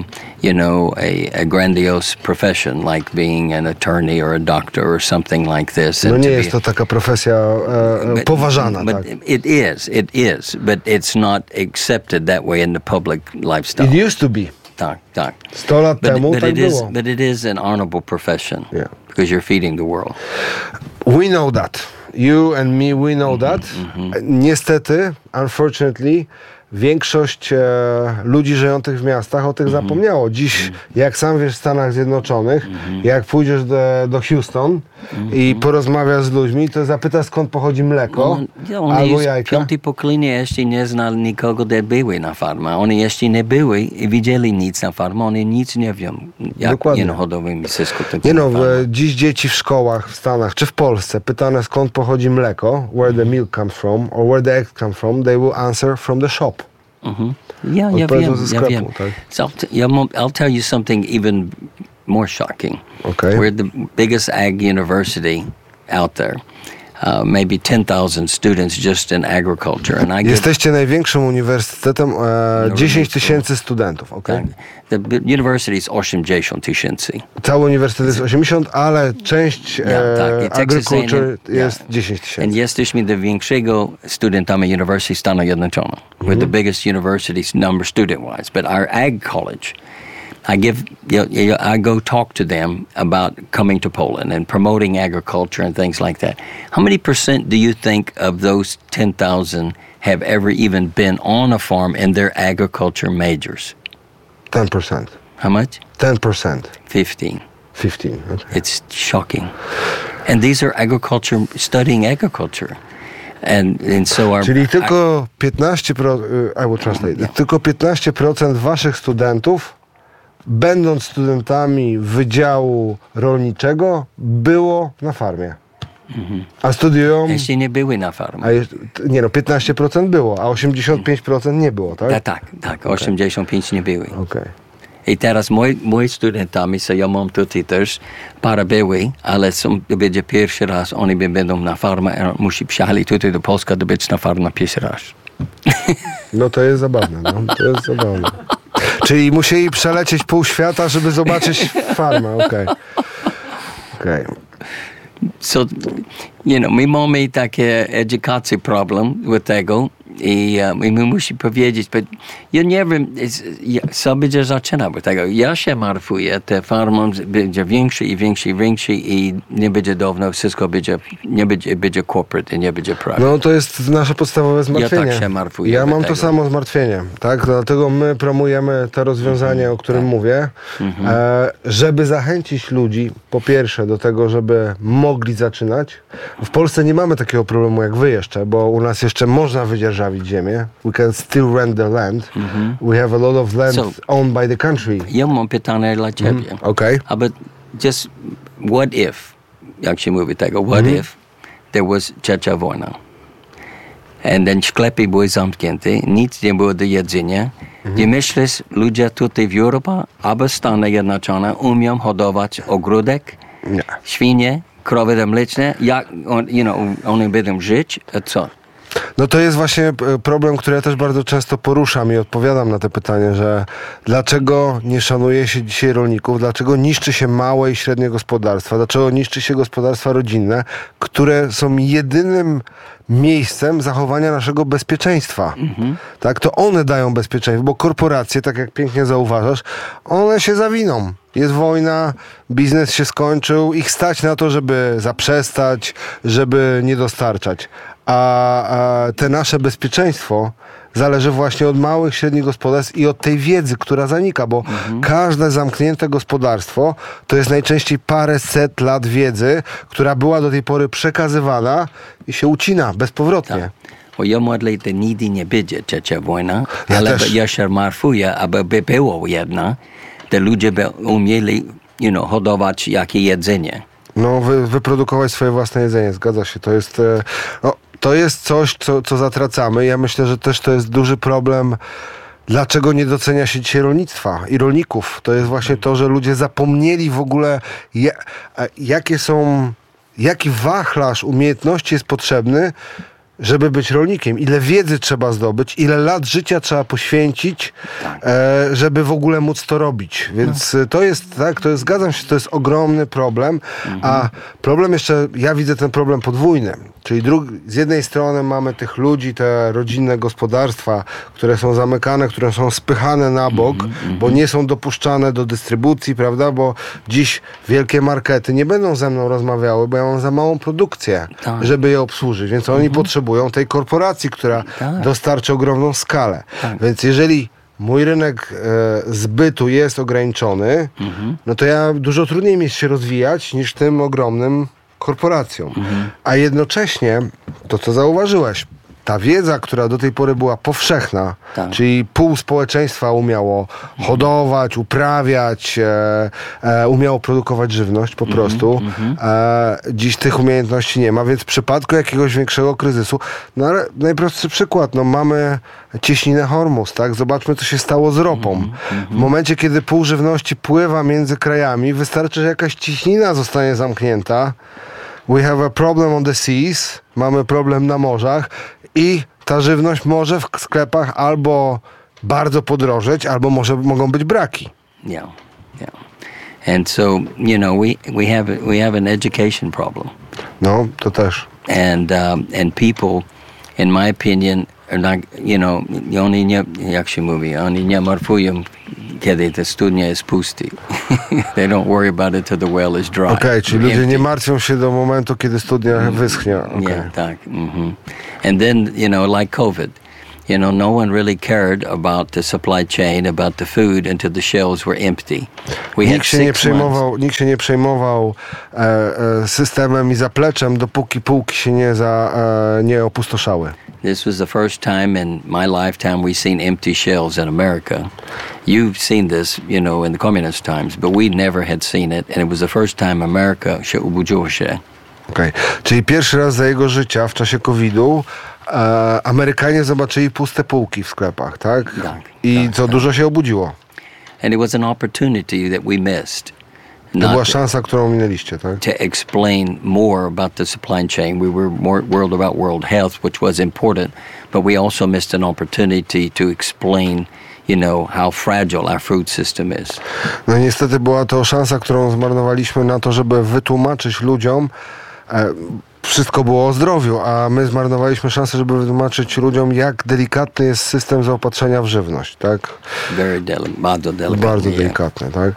a grandiose profession like being an attorney or a doctor or something like this. No nie jest to taka profesja poważana, but tak. It is, but it's not accepted that way in the public lifestyle. It used to be. Tak. 100 lat temu tak było. But it is an honorable profession because you're feeding the world. We know that. You and me, we know that. Niestety, unfortunately, większość ludzi żyjących w miastach o tych zapomniało. Dziś, jak sam wiesz, w Stanach Zjednoczonych, jak pójdziesz do Houston i porozmawiasz z ludźmi, to zapytasz, skąd pochodzi mleko albo jajka. 5 pokolenie jeszcze nie znali nikogo, że były na farmie. Oni jeszcze nie były i widzieli nic na farmie. Oni nic nie wiedzą, jak hodowymi wszystko. Dziś dzieci w szkołach w Stanach czy w Polsce pytane, skąd pochodzi mleko, where the milk comes from or where the eggs come from, they will answer from the shop. Ja Odpowiedzą wiem, ze ja sklepu, wiem. tak? So I'll tell you something even more shocking. Okay. We're the biggest ag university out there. Maybe 10,000 students just in agriculture. And I give, Jesteście największym uniwersytetem, 10 tysięcy studentów, okej? tak, the university is 80 tysięcy. Cały uniwersytet jest 80, ale część tak. I Texas agriculture A&M, jest 10 And tysięcy. jesteśmy największego studentami University Stanów Zjednoczonych. We're the biggest university number student-wise. But our ag college, I go talk to them about coming to Poland and promoting agriculture and things like that. How many percent do you think of those 10,000 have ever even been on a farm in their agriculture majors? 10%. How much? 10%. 15. 15, okay. It's shocking. And these are studying agriculture. And so our... Czyli tylko 15%, I will translate, tylko 15% waszych studentów, będąc studentami Wydziału Rolniczego, było na farmie. A studiują... Jeśli nie były na farmie. 15% było, a 85% nie było, tak? Tak, 85 nie były. Okej. I teraz moi studentami, so ja mam tutaj też parę były, ale będzie pierwszy raz, oni będą na farmę, musi przyjechali tutaj do Polski, by być na farmę pierwszy raz. No to jest zabawne, to jest zabawne. Czyli musieli przelecieć pół świata, żeby zobaczyć farmę, okej. So, my mamy takie edukację problem with tego i my musimy powiedzieć, but ja nie wiem, co będzie zaczynać od tego. Ja się martwię, te farmy będzie większe i nie będzie dawno, wszystko będzie corporate i nie będzie private. No to jest nasze podstawowe zmartwienie. Ja tak się martwię. Ja mam tego. to samo zmartwienie, tak? Dlatego my promujemy to rozwiązanie, o którym mówię, żeby zachęcić ludzi, po pierwsze, do tego, żeby mogli zaczynać. W Polsce nie mamy takiego problemu jak wy jeszcze, bo u nas jeszcze można wydzierżawić ziemię. We can still rent the land. We have a lot of land owned by the country. Ja mam pytanie dla ciebie. Okay. Aber just what if, jak się mówi tego, what if there was trzecia wojna? And then sklepy były zamknięte, nic nie było do jedzenia. Ty myślisz, ludzie tutaj w Europie albo Stany Zjednoczone umią hodować ogródek, Nie. świnie, krowy mleczne, jak one będą żyć, a co? No to jest właśnie problem, który ja też bardzo często poruszam i odpowiadam na te pytanie, że dlaczego nie szanuje się dzisiaj rolników, dlaczego niszczy się małe i średnie gospodarstwa, dlaczego niszczy się gospodarstwa rodzinne, które są jedynym miejscem zachowania naszego bezpieczeństwa. Tak, to one dają bezpieczeństwo, bo korporacje, tak jak pięknie zauważasz, one się zawiną. Jest wojna, biznes się skończył, ich stać na to, żeby zaprzestać, żeby nie dostarczać. A te nasze bezpieczeństwo zależy właśnie od małych, średnich gospodarstw i od tej wiedzy, która zanika, bo każde zamknięte gospodarstwo to jest najczęściej paręset lat wiedzy, która była do tej pory przekazywana i się ucina bezpowrotnie. Bo ja modlę, że nigdy nie będzie trzecia wojna, Ja ale też. ja się martwię, aby by było jedna, że ludzie by umieli hodować jakie jedzenie. No, wyprodukować swoje własne jedzenie, zgadza się. To jest coś, co zatracamy. Ja myślę, że też to jest duży problem. Dlaczego nie docenia się dzisiaj rolnictwa i rolników? To jest właśnie to, że ludzie zapomnieli w ogóle, jaki wachlarz umiejętności jest potrzebny, żeby być rolnikiem. Ile wiedzy trzeba zdobyć, ile lat życia trzeba poświęcić, żeby w ogóle móc to robić. Więc to jest, zgadzam się, to jest ogromny problem. A problem jeszcze, ja widzę ten problem podwójny. Czyli z jednej strony mamy tych ludzi, te rodzinne gospodarstwa, które są zamykane, które są spychane na bok, bo nie są dopuszczane do dystrybucji, prawda? Bo dziś wielkie markety nie będą ze mną rozmawiały, bo ja mam za małą produkcję, żeby je obsłużyć. Więc oni potrzebują tej korporacji, która dostarczy ogromną skalę. Więc jeżeli mój rynek zbytu jest ograniczony, no to ja dużo trudniej mi jest się rozwijać niż tym ogromnym korporacjom. A jednocześnie, to co zauważyłeś, ta wiedza, która do tej pory była powszechna, Tak. czyli pół społeczeństwa umiało hodować, uprawiać, umiało produkować żywność po prostu. Dziś tych umiejętności nie ma, więc w przypadku jakiegoś większego kryzysu, no ale najprostszy przykład, no mamy cieśninę Hormuz, tak? Zobaczmy, co się stało z ropą. W momencie, kiedy pół żywności pływa między krajami, wystarczy, że jakaś cieśnina zostanie zamknięta. We have a problem on the seas, mamy problem na morzach i ta żywność może w sklepach albo bardzo podrożeć, albo mogą być braki. Yeah. And so, we have an education problem. No, to też. And people, in my opinion, are not, oni nie, jak się mówi, oni nie martwią, kiedy ta studnia jest pusty. They don't worry about it till the well is dry. Okej, czyli ludzie Empty. nie martwią się do momentu, kiedy studnia wyschnie. Okay. Yeah, tak. And then, like COVID, no one really cared about the supply chain, about the food until the shelves were empty. Nikt się nie przejmował systemem i zapleczem, dopóki półki się nie opustoszały. This was the first time in my lifetime we've seen empty shelves in America. You've seen this, in the communist times, but we never had seen it, and it was the first time America się obudziło się. Okej. Czyli pierwszy raz za jego życia w czasie COVID-u Amerykanie zobaczyli puste półki w sklepach, tak? Tak, I dużo się obudziło. And it was an opportunity that we missed. To była szansa, którą minęliście, tak? To explain more about the supply chain. We were more worried about world health, which was important, but we also missed an opportunity to explain, how fragile our food system is. No niestety była to szansa, którą zmarnowaliśmy na to, żeby wytłumaczyć ludziom, wszystko było o zdrowiu, a my zmarnowaliśmy szansę, żeby wytłumaczyć ludziom, jak delikatny jest system zaopatrzenia w żywność, tak? Bardzo delikatny. Bardzo delikatny, tak?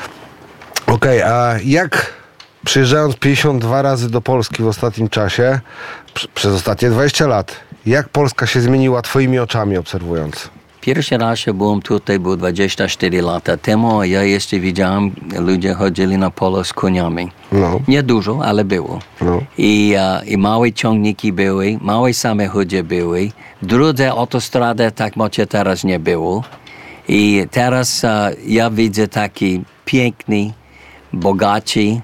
Okej, a jak przyjeżdżając 52 razy do Polski w ostatnim czasie, przez ostatnie 20 lat, jak Polska się zmieniła twoimi oczami obserwując? Pierwszy raz byłem tutaj, było 24 lata temu, a ja jeszcze widziałem, ludzie chodzili na pole z koniami. No. Nie dużo, ale było. No. I małe ciągniki były, małe samochody były, drugie autostrady tak mocie teraz nie było. I teraz ja widzę taki piękny, bogaci,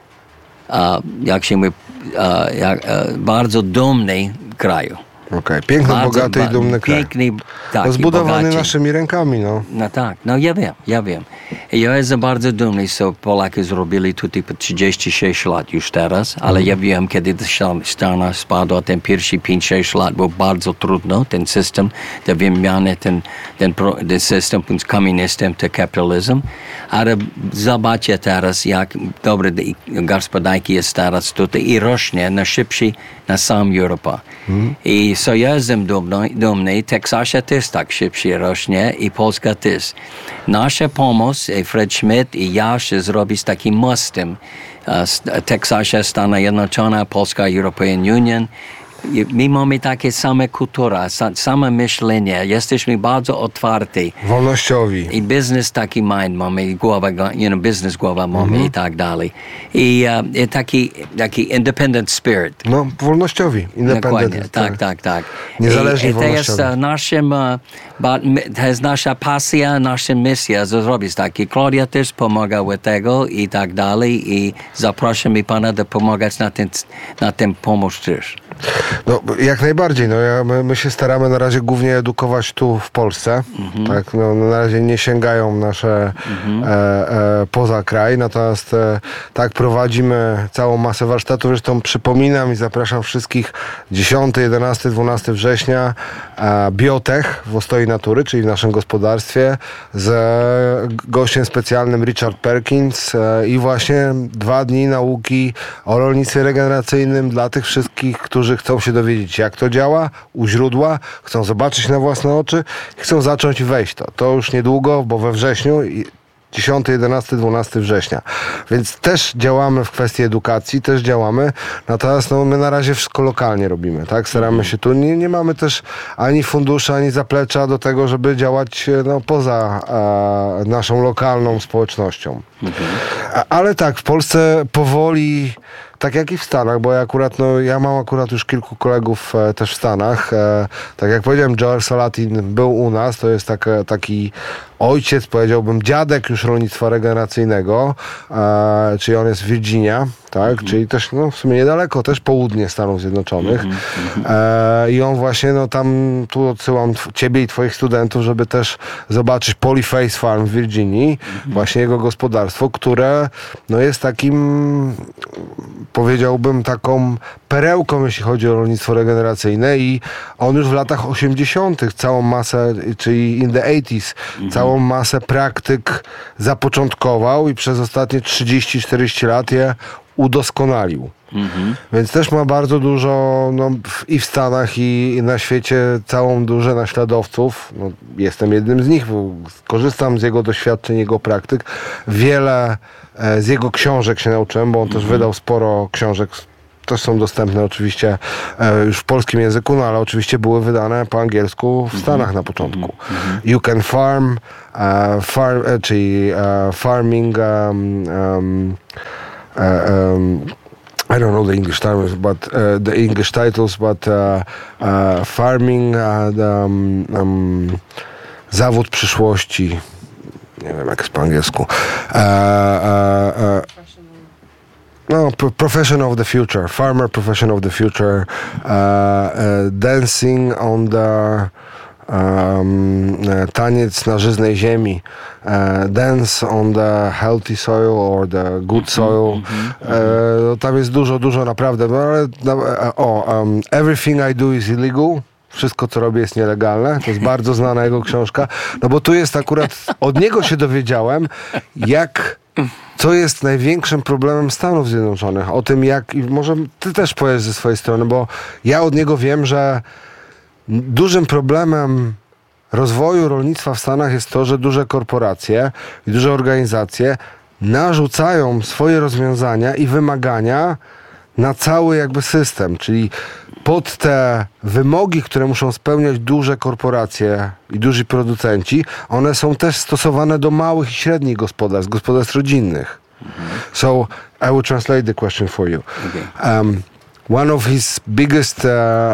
jak się mówi, bardzo dumny kraju. Okej, piękny, bogaty i dumny kraj. Piękny, tak, zbudowany bogaci. naszymi rękami, no. No tak, no ja wiem. Ja jestem bardzo dumny, co Polaki zrobili tutaj po 36 lat już teraz, ale ja wiem, kiedy Stany spadła, ten pierwszy 5-6 lat był bardzo trudno, ten system, te wymiany, ten system z komunistycznym to kapitalizm, ale zobaczcie teraz, jak dobre gospodarki jest teraz tutaj i rośnie na szybciej na całą Europę. I so ja jestem dumny, Teksasie też tak szybciej rośnie i Polska też. Nasza pomoc, Fred Schmidt i ja się zrobić takim mostem. Teksasie, Stany Zjednoczone, Polska, European Union. My mamy takie same kultura, same myślenie, jesteśmy bardzo otwarci. Wolnościowi. I biznes taki mind mamy, głowa, biznes głowa mamy i tak dalej. I taki independent spirit. No, wolnościowi, independent. Tak. Niezależni, wolnościowi. To jest nasza pasja, nasza misja zrobić takie. Klaudia też pomaga w tego i tak dalej i zapraszamy pana do pomagać na tym pomóc też. No, jak najbardziej. No, my się staramy na razie głównie edukować tu w Polsce. Tak? No, na razie nie sięgają nasze poza kraj. Natomiast tak prowadzimy całą masę warsztatów. Zresztą przypominam i zapraszam wszystkich 10, 11, 12 września Biotech w Ostoi Natury, czyli w naszym gospodarstwie z gościem specjalnym Richard Perkins i właśnie 2 dni nauki o rolnictwie regeneracyjnym dla tych wszystkich, którzy chcą się dowiedzieć, jak to działa, u źródła, chcą zobaczyć na własne oczy, chcą zacząć wejść to już niedługo, bo we wrześniu, 10, 11, 12 września. Więc też działamy w kwestii edukacji, też działamy, natomiast my na razie wszystko lokalnie robimy, tak? Staramy się tu, nie mamy też ani funduszy, ani zaplecza do tego, żeby działać poza naszą lokalną społecznością. Ale tak, w Polsce powoli, tak jak i w Stanach, bo ja mam akurat już kilku kolegów też w Stanach. Tak jak powiedziałem, Joel Salatin był u nas, to jest taki ojciec, powiedziałbym dziadek już rolnictwa regeneracyjnego, czyli on jest w Virginia, tak, czyli też w sumie niedaleko, też południe Stanów Zjednoczonych. I on właśnie, tu odsyłam ciebie i twoich studentów, żeby też zobaczyć Polyface Farm w Virginii, właśnie jego gospodarstwo, które jest takim, powiedziałbym, taką perełką, jeśli chodzi o rolnictwo regeneracyjne, i on już w latach 80. całą masę, czyli in the 80s, całą masę praktyk zapoczątkował i przez ostatnie 30-40 lat je udoskonalił. Więc też ma bardzo dużo i w Stanach, i na świecie duże naśladowców. Jestem jednym z nich, bo korzystam z jego doświadczeń, jego praktyk. Wiele z jego książek się nauczyłem, bo on też wydał sporo książek. Też są dostępne oczywiście już w polskim języku, ale oczywiście były wydane po angielsku w Stanach na początku. You Can Farm, czyli farming, I don't know the English titles, but farming, zawód przyszłości. Nie wiem, jak jest po angielsku. Profession of the future, farmer profession of the future, dancing on the taniec na żyznej ziemi, dance on the healthy soil or the good soil. Tam jest dużo naprawdę. Everything I do is illegal. Wszystko, co robię, jest nielegalne. To jest bardzo znana jego książka. Bo tu jest akurat, od niego się dowiedziałem, co jest największym problemem Stanów Zjednoczonych. O tym, i może ty też powiesz ze swojej strony, bo ja od niego wiem, że dużym problemem rozwoju rolnictwa w Stanach jest to, że duże korporacje i duże organizacje narzucają swoje rozwiązania i wymagania na cały system, czyli pod te wymogi, które muszą spełniać duże korporacje i duzi producenci, one są też stosowane do małych i średnich gospodarstw rodzinnych. So, I will translate the question for you. Okay. One of his biggest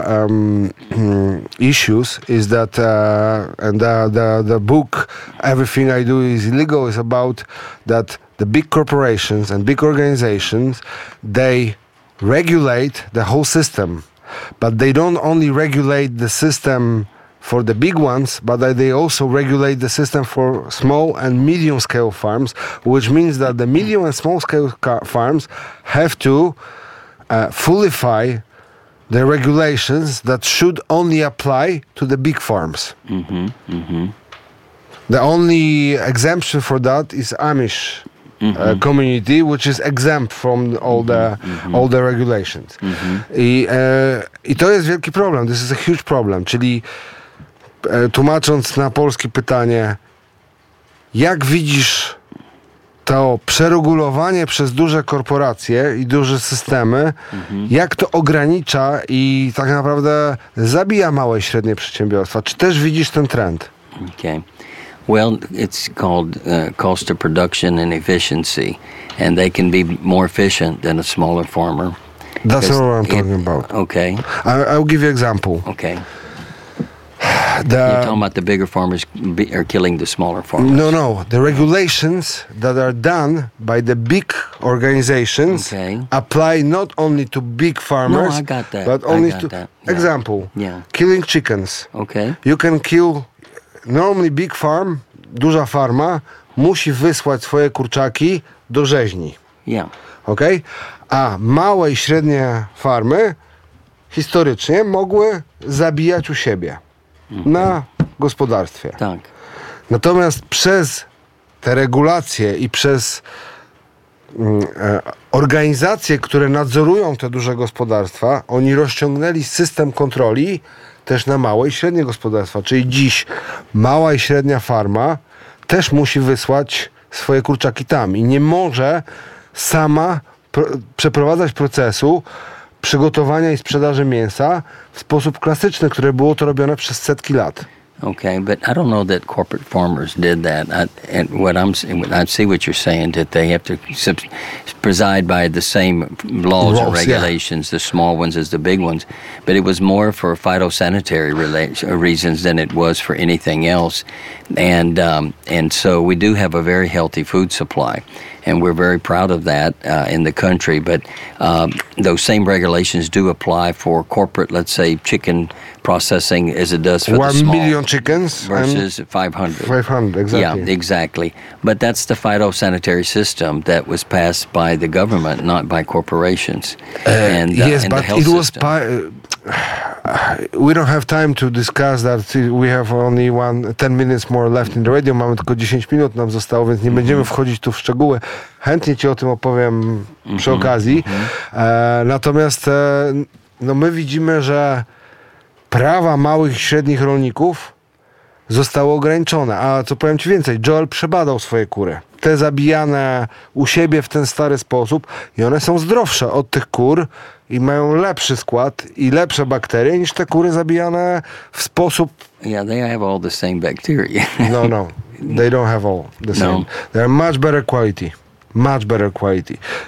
issues is that, and the book Everything I Do is Illegal is about that the big corporations and big organizations, they regulate the whole system, but they don't only regulate the system for the big ones, but they also regulate the system for small and medium scale farms, which means that the medium and small scale farms have to fullify the regulations that should only apply to the big farms. The only exemption for that is Amish community, which is exempt from all the regulations. I to jest wielki problem. This is a huge problem. Czyli tłumacząc na polskie pytanie, jak widzisz to przeregulowanie przez duże korporacje i duże systemy, jak to ogranicza i tak naprawdę zabija małe i średnie przedsiębiorstwa? Czy też widzisz ten trend? Okay. Well, it's called cost of production and efficiency, and they can be more efficient than a smaller farmer. That's not what I'm talking about. Okay. I'll give you an example. Okay. You're talking about the bigger farmers are killing the smaller farmers. No. The regulations that are done by the big organizations apply not only to big farmers, no, I got that. but only to... That. Example, killing chickens. Okay. You can kill... Normally big farm, duża farma, musi wysłać swoje kurczaki do rzeźni. Yeah. Okay? A małe i średnie farmy historycznie mogły zabijać u siebie. Na gospodarstwie. Tak. Natomiast przez te regulacje i przez organizacje, które nadzorują te duże gospodarstwa, oni rozciągnęli system kontroli też na małe i średnie gospodarstwa. Czyli dziś mała i średnia farma też musi wysłać swoje kurczaki tam i nie może sama przeprowadzać procesu przygotowania i sprzedaży mięsa w sposób klasyczny, które było to robione przez setki lat. Okay, but I don't know that corporate farmers did that. I see what you're saying, that they have to preside by the same laws and regulations, the small ones as the big ones. But it was more for phytosanitary reasons than it was for anything else. And so we do have a very healthy food supply. And we're very proud of that in the country. But those same regulations do apply for corporate, let's say, chicken processing as it does for the small. 1 million chickens versus 500. 500, exactly. Yeah, exactly. But that's the phytosanitary system that was passed by the government, not by corporations. Yes, and but the health it was... system. We don't have time to discuss that. We have only 10 minutes more left in the radio. Mamy tylko 10 minut nam zostało, więc nie będziemy wchodzić tu w szczegóły. Chętnie ci o tym opowiem przy okazji. Natomiast no my widzimy, że prawa małych i średnich rolników zostały ograniczone. A co powiem ci więcej, Joel przebadał swoje kury. Te zabijane u siebie w ten stary sposób i one są zdrowsze od tych kur i mają lepszy skład i lepsze bakterie niż te kury zabijane w sposób... Yeah, they have all the same bacteria. No. They don't have all the same. No. They're much better quality. Much better quality.